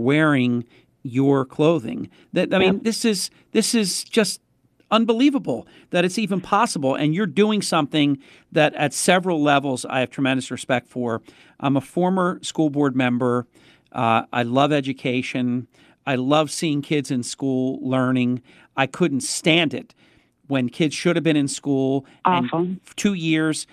wearing your clothing. That I mean, this is just unbelievable that it's even possible. And you're doing something that at several levels I have tremendous respect for. I'm a former school board member. I love education. I love seeing kids in school learning. I couldn't stand it when kids should have been in school. Awful. And 2 years